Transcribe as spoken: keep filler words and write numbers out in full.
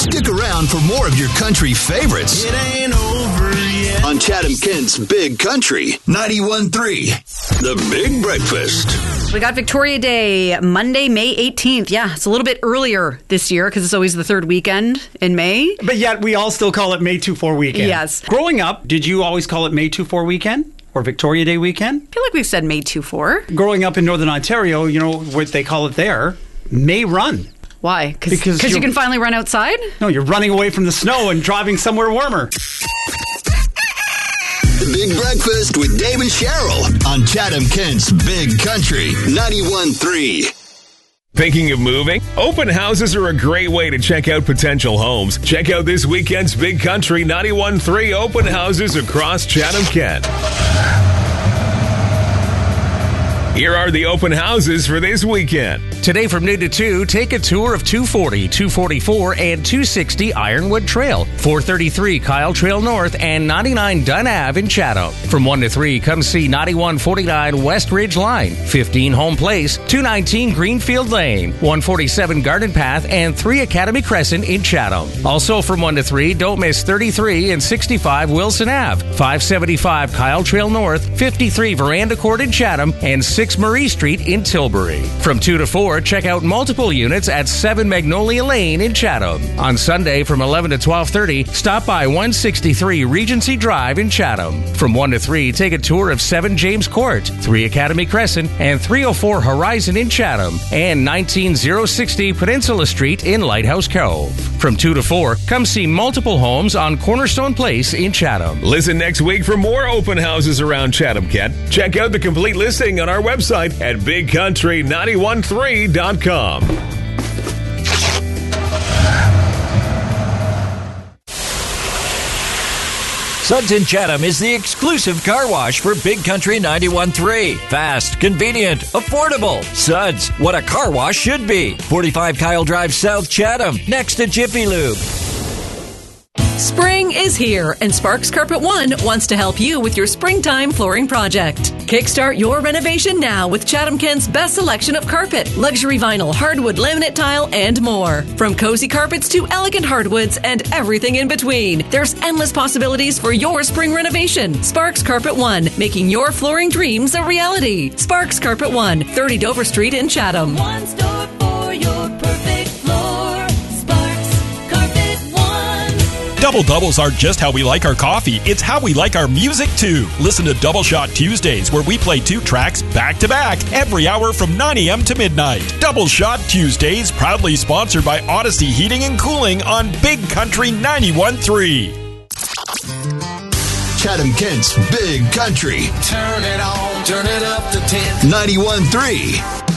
Stick around for more of your country favorites. It ain't over yet. On Chatham Kent's Big Country ninety-one point three. The Big Breakfast. We got Victoria Day, Monday, May eighteenth. Yeah, it's a little bit earlier this year because it's always the third weekend in May. But yet we all still call it May twenty-fourth weekend. Yes. Growing up, did you always call it May twenty-fourth weekend? Or Victoria Day weekend? I feel like we've said May twenty-fourth. Growing up in Northern Ontario, you know what they call it there? May Run. Why? Cause, Because Because you can finally run outside? No, you're running away from the snow and driving somewhere warmer. The Big Breakfast with Dave and Cheryl on Chatham Kent's Big Country ninety-one point three. Thinking of moving? Open houses are a great way to check out potential homes. Check out this weekend's Big Country ninety-one point three open houses across Chatham Kent. Here are the open houses for this weekend. Today from noon to two, take a tour of two forty, two forty-four, and two sixty Ironwood Trail, four thirty-three Kyle Trail North, and ninety-nine Dunn Avenue in Chatham. From one to three, come see ninety-one forty-nine West Ridge Line, fifteen Home Place, two nineteen Greenfield Lane, one forty-seven Garden Path, and three Academy Crescent in Chatham. Also from one to three, don't miss thirty-three and sixty-five Wilson Avenue, five seventy-five Kyle Trail North, fifty-three Veranda Court in Chatham, and six Marie Street in Tilbury. From two to four, check out multiple units at seven Magnolia Lane in Chatham. On Sunday from eleven to twelve thirty, stop by one sixty-three Regency Drive in Chatham. From one to three, take a tour of seven James Court, three Academy Crescent, and three oh four Horizon in Chatham, and nineteen oh sixty Peninsula Street in Lighthouse Cove. From two to four, come see multiple homes on Cornerstone Place in Chatham. Listen next week for more open houses around Chatham Kent. Check out the complete listing on our website at big country nine one three dot com. Suds in Chatham is the exclusive car wash for Big Country ninety-one point three. Fast, convenient, affordable. Suds, what a car wash should be. forty-five Kyle Drive South, Chatham, next to Jiffy Lube. Spring is here, and Sparks Carpet One wants to help you with your springtime flooring project. Kickstart your renovation now with Chatham Kent's best selection of carpet, luxury vinyl, hardwood, laminate tile, and more. From cozy carpets to elegant hardwoods and everything in between, there's endless possibilities for your spring renovation. Sparks Carpet One, making your flooring dreams a reality. Sparks Carpet One, thirty Dover Street in Chatham. One store for your perfect floor. Sparks Carpet One. Double doubles aren't just how we like our coffee, it's how we like our music too. Listen to Double Shot Tuesdays, where we play two tracks back to back every hour from nine a.m. to midnight. Double Shot Tuesdays, proudly sponsored by Odyssey Heating and Cooling on Big Country ninety-one point three. Chatham Kent's Big Country. Turn it on, turn it up to ten. ninety-one point three.